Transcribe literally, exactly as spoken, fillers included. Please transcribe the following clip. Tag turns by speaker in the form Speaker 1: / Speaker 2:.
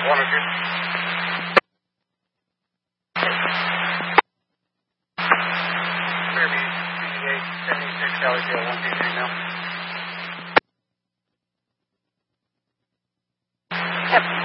Speaker 1: one or two. Clearview, C D eight seventy-six, L J one two three now.
Speaker 2: Yep.